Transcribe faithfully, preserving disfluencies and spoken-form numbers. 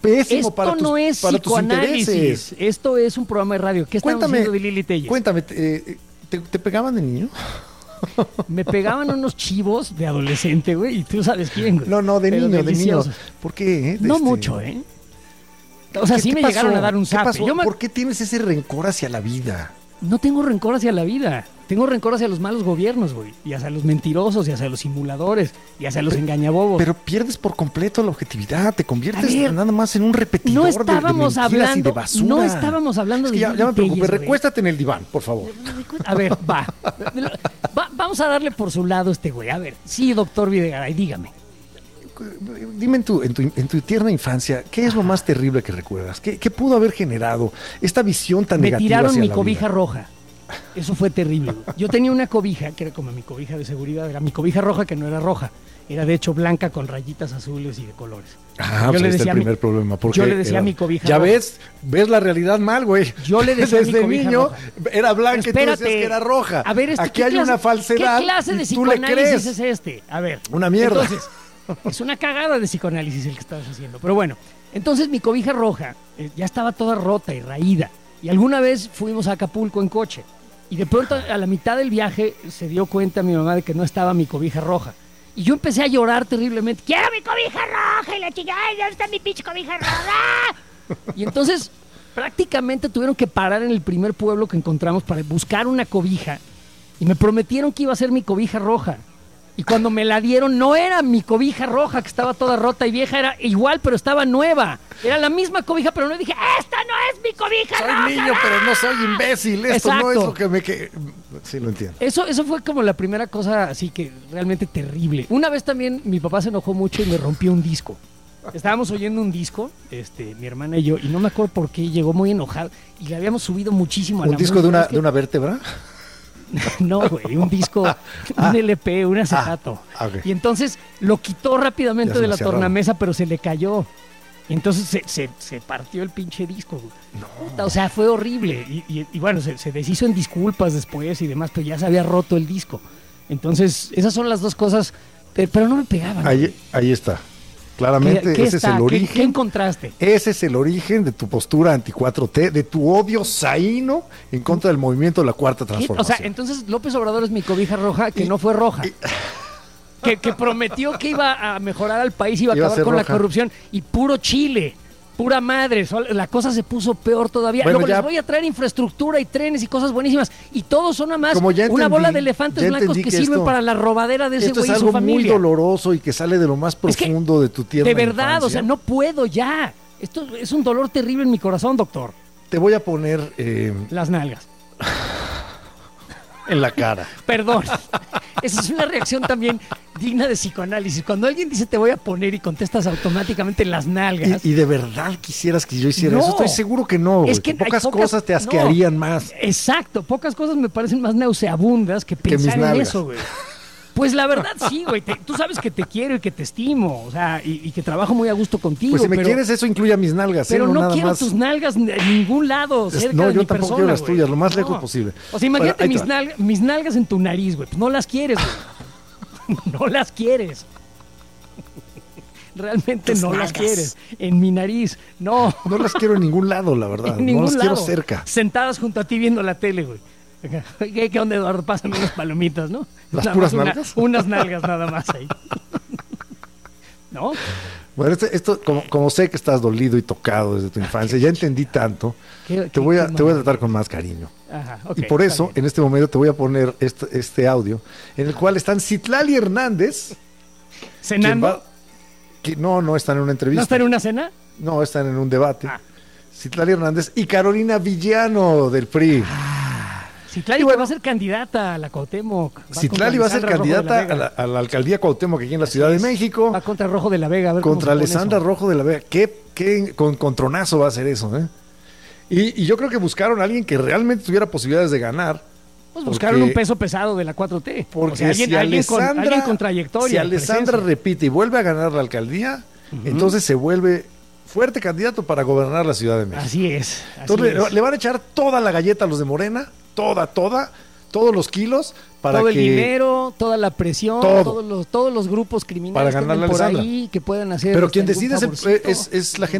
pésimo Esto para tus, no es para tus psicoanálisis. intereses. Esto es un programa de radio. ¿Qué estamos Cuéntame, haciendo de Lili Telles? Cuéntame, eh, ¿te, ¿te pegaban de niño? Me pegaban unos chivos de adolescente, güey, y tú sabes quién, güey. No, no, de Pero niño, de niño. deliciosos. ¿Por qué? eh? De No este- mucho, ¿eh? O sea, ¿Qué sí te me pasó? llegaron a dar un ¿Qué zape. pasó? Yo me- ¿Por qué tienes ese rencor hacia la vida? No tengo rencor hacia la vida. Tengo rencor hacia los malos gobiernos, güey. Y hacia los mentirosos, y hacia los simuladores, y hacia los engañabobos. Pero pierdes por completo la objetividad, te conviertes A ver, nada más en un repetidor no de- de, estábamos mentiras y de hablando, basura. no estábamos hablando Es de que ya, Lili ya me preocupé, Telles, güey. recuéstate en el diván, por favor. A ver, va. Va- Vamos a darle por su lado este güey. A ver, sí, doctor Videgaray, dígame. Dime en tu, en tu, en tu tierna infancia, ¿qué es lo más terrible que recuerdas? ¿Qué, qué pudo haber generado esta visión tan Me negativa tiraron hacia mi la cobija vida? roja. Eso fue terrible, güey. Yo tenía una cobija, que era como mi cobija de seguridad, era mi cobija roja que no era roja. Era de hecho blanca con rayitas azules y de colores. Ah, Yo pues le ahí está decía el a mi- primer problema. Porque yo le decía era- a mi cobija Ya roja. ves, ves la realidad mal, güey. Yo le decía a mi Desde cobija niño roja. era blanca y tú decías Espérate. que era roja. A ver, este, Aquí ¿qué hay clase- una falsedad ¿Qué clase de y tú le psicoanálisis crees. es este? A ver. Una mierda. Entonces, es una cagada de psicoanálisis el que estabas haciendo. Pero bueno, entonces mi cobija roja eh, ya estaba toda rota y raída. Y alguna vez fuimos a Acapulco en coche. Y de pronto, a la mitad del viaje, se dio cuenta mi mamá de que no estaba mi cobija roja. Y yo empecé a llorar terriblemente. ¡Quiero mi cobija roja! Y la chica, ¡ay, dónde está mi pinche cobija roja! Y entonces, prácticamente tuvieron que parar en el primer pueblo que encontramos para buscar una cobija. Y me prometieron que iba a ser mi cobija roja. Y cuando me la dieron, no era mi cobija roja, que estaba toda rota y vieja, era igual, pero estaba nueva. Era la misma cobija, pero no dije, ¡esta no es mi cobija Soy roja! niño, pero no soy imbécil. Esto no es Exacto. lo que me... Que... Sí, lo entiendo. Eso, eso fue como la primera cosa así que realmente terrible. Una vez también mi papá se enojó mucho y me rompió un disco. Estábamos oyendo un disco, este, mi hermana y yo, y no me acuerdo por qué, llegó muy enojado y le habíamos subido muchísimo a ¿Un la disco de música. una, Es que- de una vértebra? No, güey, un disco, un L P, un acetato. Ah, ok. Y entonces lo quitó rápidamente Ya se de me la hacía raro. tornamesa, pero se le cayó. Y entonces se, se, se partió el pinche disco, güey. Puta, o sea, fue horrible. Y, y- y bueno, se, se deshizo en disculpas después y demás, pero ya se había roto el disco. Entonces, esas son las dos cosas, pe- pero no me pegaban. Ahí, ahí está. Claramente, ¿Qué- qué ese está? es el ¿Qué- origen. ¿Qué encontraste? Ese es el origen de tu postura anti cuatro T, de tu odio saíno en contra del movimiento de la Cuarta ¿Qué? O Transformación. sea, entonces López Obrador es mi cobija roja, que no fue roja. Que, que prometió que iba a mejorar al país, iba a Iba a acabar ser con la roja. corrupción. Y puro Chile, pura madre. sol- La cosa se puso peor todavía. Bueno, Luego ya- les voy a traer infraestructura y trenes y cosas buenísimas. Y todos son nada más Como ya una entendí, bola de elefantes ya blancos entendí que, que sirven esto- para la robadera de ese Esto es güey y su algo muy familia. doloroso y que sale de lo más Es que, profundo de tu tierna de verdad, infancia. o sea, no puedo ya. Esto es un dolor terrible en mi corazón, doctor. Te voy a poner eh, Las nalgas. en la cara. Perdón. Esa es una reacción también digna de psicoanálisis. Cuando alguien dice te voy a poner y contestas automáticamente las nalgas. Y, y de verdad quisieras que yo hiciera No. eso. Estoy seguro que no. Es güey, que que pocas, hay pocas- cosas te asquearían no. más. Exacto, pocas cosas me parecen más nauseabundas que pensar mis en nalgas. eso, güey. Pues la verdad sí, güey. te- Tú sabes que te quiero y que te estimo, o sea, y, y que trabajo muy a gusto contigo. Pues si me pero, quieres, eso incluye a mis nalgas. ¿eh? pero no nada quiero más. tus nalgas en ningún lado, Es- cerca no, de yo mi tampoco persona, quiero las güey. tuyas, lo más No. lejos posible. O sea, imagínate Bueno, ahí mis, te va. nalgas, mis nalgas en tu nariz, güey. Pues no las quieres, güey. No las quieres. Realmente Tus no las nalgas. quieres. En mi nariz, no. No las quiero en ningún lado, la verdad. En no ningún las lado. quiero cerca. Sentadas junto a ti viendo la tele, güey. ¿Qué, qué onda, Eduardo? Pásame unas palomitas, ¿no? ¿Las Nada puras más una- nalgas? unas nalgas nada más ahí. ¿No? Bueno, este- esto, como, como sé que estás dolido y tocado desde tu infancia, ya entendí tanto, Qué- te qué- voy a, qué te voy a mal. tratar con más cariño. Ajá, ok, y por está eso, bien. en este momento, te voy a poner este, este audio, en el cual están Citlali Hernández, quien ¿Cenando? va- que no, no están en una entrevista. ¿No está en una cena? No, están en un debate. Ah. Citlali Hernández y Carolina Villano del P R I. Citlali Y bueno, va a ser candidata a la Cuauhtémoc. Va Citlali contra va a ser Alessandra Rojo de la candidata a Vega. la, a la alcaldía Cuauhtémoc aquí en la Ciudad de México, Va contra Rojo de la Vega. A ver cómo contra se pone Alessandra eso. Rojo de la Vega. ¿Qué, qué con, contronazo va a ser eso? ¿eh? Y, y yo creo que buscaron a alguien que realmente tuviera posibilidades de ganar. Pues buscaron porque- un peso pesado de la cuatro T. Porque O sea, alguien, si, alguien con, Alessandra, alguien con trayectoria. si y Alessandra presencia. repite y vuelve a ganar la alcaldía, entonces se vuelve fuerte candidato para gobernar la Ciudad de México. Así es. Así Entonces le, es. le van a echar toda la galleta a los de Morena, toda, toda, todos los kilos para todo que... el dinero, toda la presión, Todo. todos los todos los grupos criminales Para que ganarle anden por a Alessandra. ahí que puedan hacer. Pero hasta quien algún decide es, el- favorcito. es, es la gente